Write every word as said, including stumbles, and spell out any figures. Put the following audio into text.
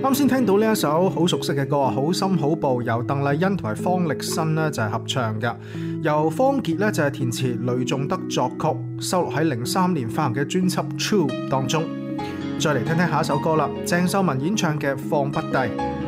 啱先聽到呢一首好熟悉嘅歌啊，好心好報，由鄧麗欣同埋方力申呢就係合唱嘅，由方傑呢就係填詞，雷頌德作曲，收錄喺零三年發行嘅專輯《True》當中。再嚟聽聽下一首歌啦，鄭秀文演唱嘅《放不低》。